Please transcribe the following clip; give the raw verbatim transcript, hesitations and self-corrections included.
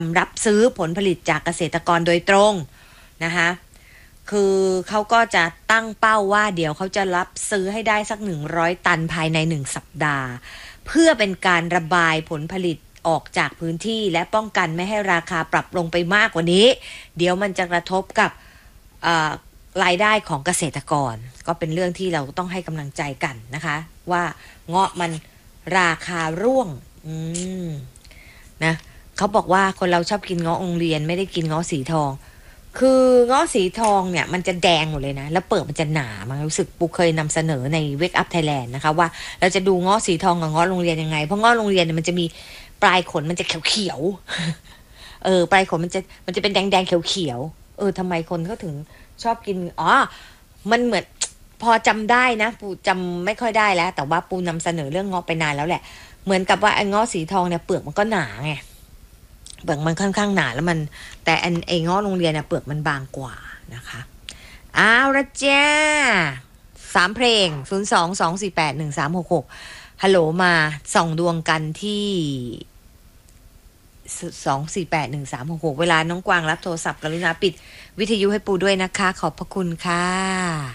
รับซื้อผลผลิตจากเกษตรกรโดยตรงนะคะคือเขาก็จะตั้งเป้าว่าเดี๋ยวเขาจะรับซื้อให้ได้สักหนึ่งร้อยตันภายในหนึ่งสัปดาห์เพื่อเป็นการระบายผลผลิตออกจากพื้นที่และป้องกันไม่ให้ราคาปรับลงไปมากกว่านี้เดี๋ยวมันจะกระทบกับรายได้ของเกษตรกรก็เป็นเรื่องที่เราต้องให้กำลังใจกันนะคะว่าเงาะมันราคาร่วงอืมนะเขาบอกว่าคนเราชอบกินเงาะโรงเรียนไม่ได้กินเงาะสีทองคือเงาะสีทองเนี่ยมันจะแดงหมดเลยนะแล้วเปลือกมันจะหนามันรู้สึกปูเคยนำเสนอใน Wake Up Thailand นะคะว่าเราจะดูเงาะสีทองกับเงาะโรงเรียนยังไงเพราะเงาะโรงเรียนเนี่ยมันจะมีปลายขนมันจะเขียวๆเออปลายขนมันจะมันจะเป็นแดงๆเขียวๆเออทำไมคนเขาถึงชอบกินอ๋อมันเหมือนพอจำได้นะปูจำไม่ค่อยได้แล้วแต่ว่าปูนำเสนอเรื่องเงาะไปนานแล้วแหละเหมือนกับว่าไอ้เงาะสีทองเนี่ยเปลือกมันก็หนาไงเปลือกมันค่อนข้างหนาแล้วมันแต่อันไอ้เงาะโรงเรียนเนี่ยเปลือกมันบางกว่านะคะอ้าวละจ้าสามเพลงศูนย์สองสองสี่แปดหนึ่งสามหกหกฮัลโหลมาส่องดวงกันที่สองสี่แปดหนึ่งสามหกหกเวลาน้องกวางรับโทรศัพท์กรุณาปิดวิทยุให้ปูด้วยนะคะขอบพระคุณค่ะ